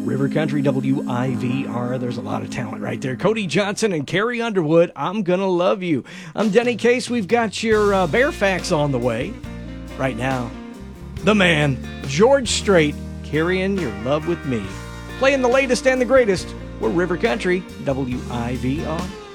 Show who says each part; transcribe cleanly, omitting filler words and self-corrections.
Speaker 1: River Country WIVR. There's a lot of talent right there. Cody Johnson and Carrie Underwood, I'm Gonna Love You. I'm Denny Case. We've got your Bear Facts on the way. Right now, the man, George Strait, Carrying Your Love With Me. Playing the latest and the greatest. We're River Country WIVR.